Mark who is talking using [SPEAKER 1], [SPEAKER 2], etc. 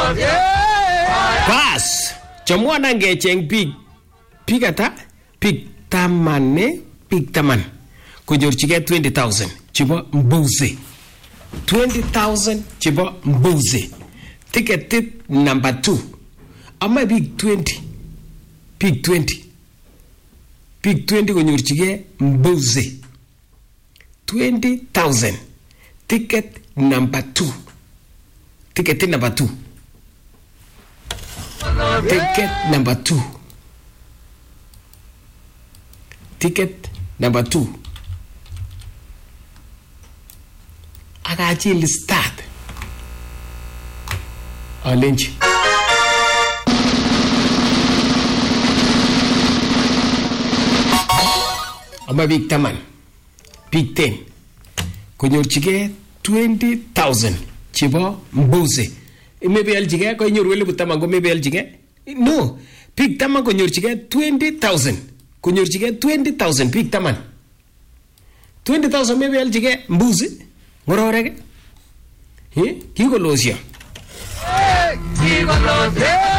[SPEAKER 1] Bas, chamwana ngecheng big ata? Big taman, big taman. Konyorchigei 20,000 chebo mbuzi. 20,000 chebo mbuzi. Ticket number 2. Ama big 20. Big 20. Big 20 konyorchigei mbuzi. 20,000. Ticket number 2. Ticket number 2. Ticket number 2. Ticket number 2. Agachil start. Olenji. Ama big taman. Big 10. Konyorchigei 20,000 chebo mbuzi. Imebealchigei ko inyoru 10,000 ko mebealchigei? No. Big taman konyorchigei 20,000. Konyorchigei 20,000 big taman. 20,000 mebealchigei mbuzi? Ngororek? Kikolosyo. Kikolosyo.